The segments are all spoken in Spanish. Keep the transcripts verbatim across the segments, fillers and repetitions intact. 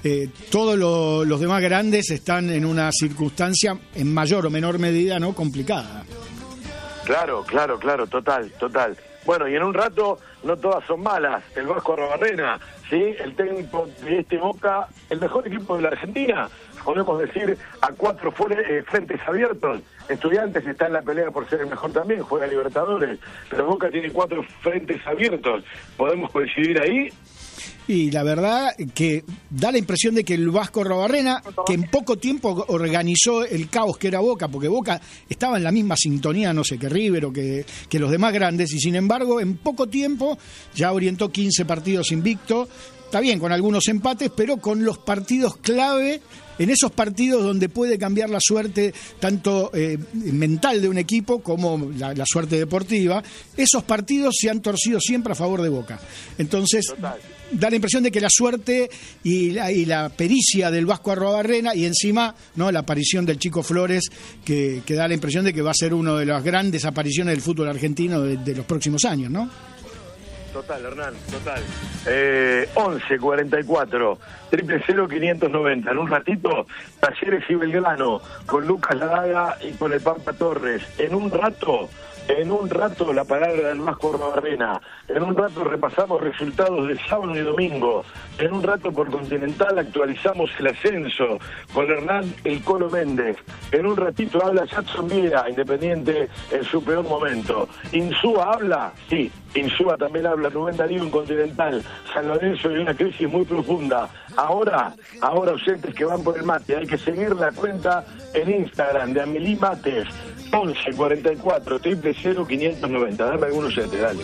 eh, todos lo, los demás grandes están en una circunstancia en mayor o menor medida no complicada. Claro, claro, claro, total, total. Bueno, y en un rato no todas son malas. El Vasco Arrobarrena, ¿sí? El técnico de este Boca, el mejor equipo de la Argentina, podemos decir, a cuatro frentes abiertos. Estudiantes está en la pelea por ser el mejor también, juega Libertadores, pero Boca tiene cuatro frentes abiertos. ¿Podemos coincidir ahí? Y la verdad que da la impresión de que el Vasco Arrobarrena, que en poco tiempo organizó el caos que era Boca, porque Boca estaba en la misma sintonía, no sé, que River o que, que los demás grandes, y sin embargo en poco tiempo ya orientó quince partidos invicto, está bien, con algunos empates, pero con los partidos clave, en esos partidos donde puede cambiar la suerte tanto eh, mental de un equipo como la, la suerte deportiva, esos partidos se han torcido siempre a favor de Boca. Entonces, total, da la impresión de que la suerte y la, y la pericia del Vasco Arrobarrena, y encima no la aparición del Chico Flores, que, que da la impresión de que va a ser una de las grandes apariciones del fútbol argentino de, de los próximos años, ¿no? Total, Hernán, total. Eh, once cuarenta y cuatro, triple cero quinientos noventa. En un ratito, Talleres y Belgrano, con Lucas Ladaga y con el Pampa Torres. En un rato, en un rato la palabra del Vasco Arrobarrena. En un rato repasamos resultados de sábado y domingo. En un rato por Continental actualizamos el ascenso con Hernán El Colo Méndez. En un ratito habla Jackson Viera, Independiente en su peor momento. Insúa habla, sí. Insúa también habla, Rubén Darío en Continental, San Lorenzo y una crisis muy profunda. Ahora, ahora oyentes que van por el mate, hay que seguir la cuenta en Instagram de Amelie Mates, once cuarenta y cuatro, triple cero quinientos noventa. Dame algún oyente, dale.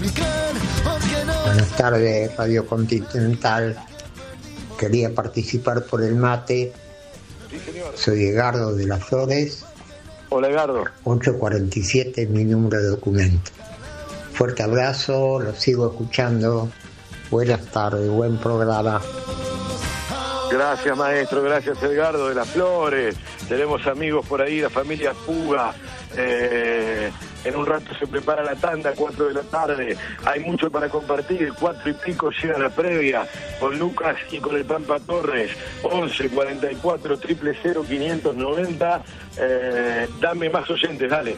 Buenas tardes, Radio Continental. Quería participar por el mate. Sí, señor. Soy Edgardo de las Flores. Hola, Edgardo. ocho cuarenta y siete es mi número de documento. Fuerte abrazo, lo sigo escuchando. Buenas tardes, buen programa. Gracias, maestro, gracias, Edgardo de las Flores. Tenemos amigos por ahí, la familia Puga. Eh, en un rato se prepara la tanda, cuatro de la tarde. Hay mucho para compartir. Cuatro y pico llega la previa con Lucas y con el Pampa Torres. once cuarenta y cuatro, triple cero quinientos noventa. Eh, dame más oyentes, dale.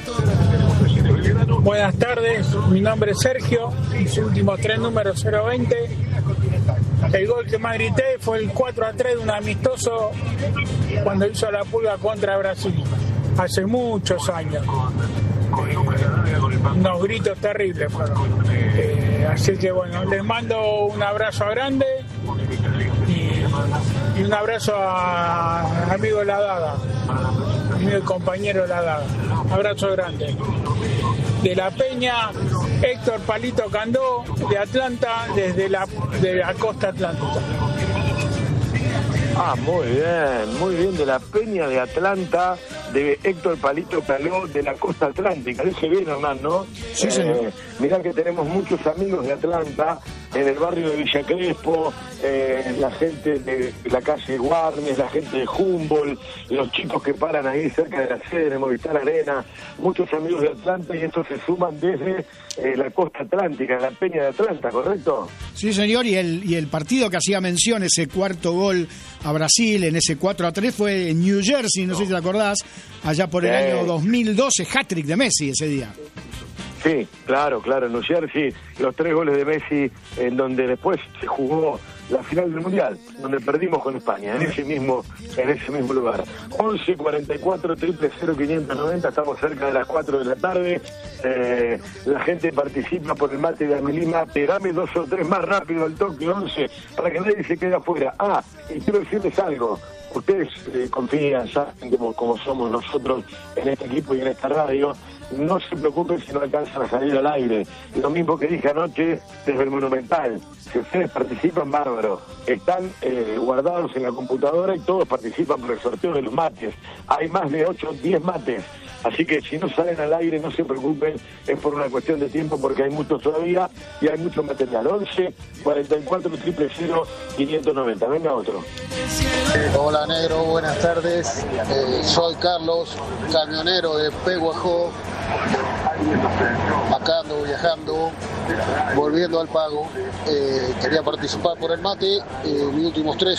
Buenas tardes, mi nombre es Sergio, mis últimos tres números cero veinte. El gol que más grité fue el cuatro a tres de un amistoso cuando hizo la Pulga contra Brasil, hace muchos años. Unos gritos terribles fueron. Eh, así que bueno, les mando un abrazo grande y, y un abrazo a amigo Ladaga, amigo y compañero Ladaga. Abrazo grande. De La Peña, Héctor Palito Candó, de Atlanta, desde la, de la costa atlántica. Ah, muy bien, muy bien, de La Peña de Atlanta, de Héctor Palito Candó, de la costa atlántica. Dice bien, Hernán, ¿no? Sí, señor. Eh, mirá que tenemos muchos amigos de Atlanta, en el barrio de Villa Crespo, eh, la gente de la calle Warnes, la gente de Humboldt, los chicos que paran ahí cerca de la sede de Movistar Arena, muchos amigos de Atlanta, y estos se suman desde eh, la costa atlántica, la Peña de Atlanta, ¿correcto? Sí, señor, y el, y el partido que hacía mención, ese cuarto gol a Brasil, en ese cuatro a tres, fue en New Jersey, no, no sé si te acordás, allá por el eh. año dos mil doce, hat-trick de Messi ese día. Sí, claro, claro, en New Jersey, los tres goles de Messi, en donde después se jugó la final del Mundial, donde perdimos con España, en ese mismo, en ese mismo lugar. once cuarenta y cuatro, triple cero quinientos noventa, estamos cerca de las cuatro de la tarde. Eh, la gente participa por el mate de Amelie Mate. Dame dos o tres más rápido al toque, once, para que nadie se quede afuera. Ah, y quiero decirles algo. Ustedes eh, confían, saben como, como somos nosotros en este equipo y en esta radio. No se preocupen si no alcanzan a salir al aire. Lo mismo que dije anoche desde el Monumental. Si ustedes participan, bárbaro. Están eh, guardados en la computadora y todos participan por el sorteo de los mates. Hay más de ocho o diez mates. Así que si no salen al aire, no se preocupen, es por una cuestión de tiempo, porque hay muchos todavía y hay mucho material. once cuarenta y cuatro, triple cero, quinientos noventa. Venga otro. Hola, negro, buenas tardes. Eh, soy Carlos, camionero de Peguajó. Acá ando viajando, volviendo al pago. Eh, quería participar por el mate. Eh, mis últimos tres